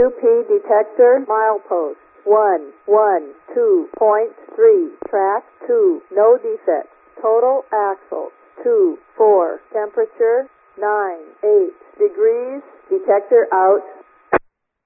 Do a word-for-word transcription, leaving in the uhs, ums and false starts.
U P detector milepost one one two point three. Track two. No defects. Total axles two four. Temperature nine eight degrees. Detector out.